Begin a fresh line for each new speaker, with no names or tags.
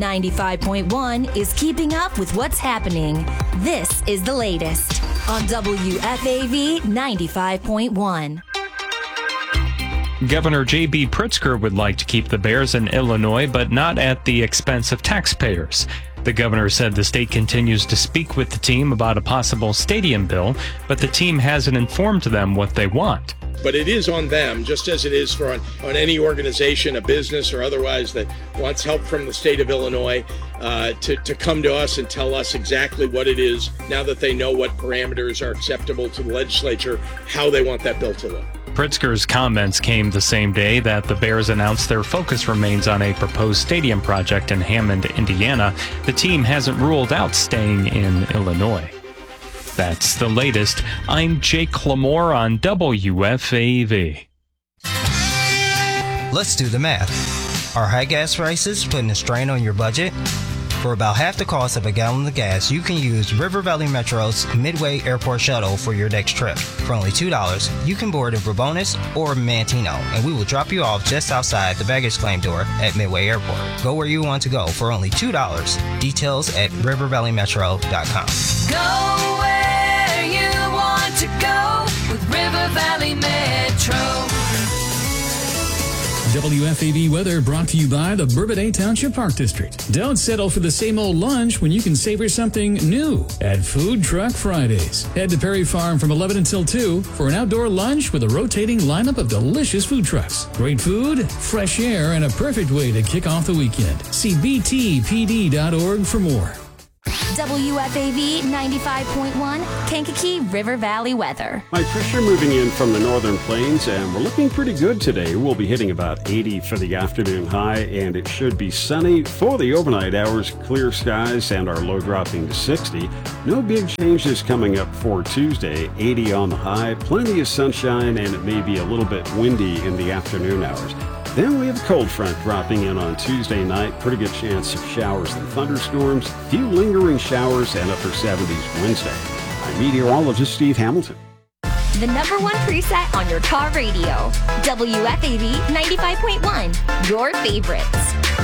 95.1 is keeping up with what's happening. This is the latest on WFAV 95.1.
Governor J.B. Pritzker would like to keep the Bears in Illinois, but not at the expense of taxpayers. The governor said the state continues to speak with the team about a possible stadium bill, but the team hasn't informed them what they want.
But it is on them, just as it is on any organization, a business or otherwise that wants help from the state of Illinois to come to us and tell us exactly what it is, now that they know what parameters are acceptable to the legislature, how they want that bill to look.
Pritzker's comments came the same day that the Bears announced their focus remains on a proposed stadium project in Hammond, Indiana. The team hasn't ruled out staying in Illinois. That's the latest. I'm Jake Lamore on WFAV.
Let's do the math. Are high gas prices putting a strain on your budget? For about half the cost of a gallon of gas, you can use River Valley Metro's Midway Airport Shuttle for your next trip. For only $2, you can board in Verbonis or Mantino, and we will drop you off just outside the baggage claim door at Midway Airport. Go where you want to go for only $2. Details at rivervalleymetro.com.
Go where you want to go with River Valley Metro.
WFAV weather brought to you by the Bourbonnais Township Park District. Don't settle for the same old lunch when you can savor something new at Food Truck Fridays. Head to Perry Farm from 11 until 2 for an outdoor lunch with a rotating lineup of delicious food trucks. Great food, fresh air, and a perfect way to kick off the weekend. See btpd.org for more.
WFAV 95.1, Kankakee River Valley weather.
High pressure moving in from the northern plains, and we're looking pretty good today. We'll be hitting about 80 for the afternoon high, and it should be sunny for the overnight hours, clear skies, and our low dropping to 60. No big changes coming up for Tuesday. 80 on the high, plenty of sunshine, and it may be a little bit windy in the afternoon hours. Then we have a cold front dropping in on Tuesday night. Pretty good chance of showers and thunderstorms. Few lingering showers and upper 70s Wednesday. I'm meteorologist Steve Hamilton.
The number one preset on your car radio. WFAV 95.1, your favorites.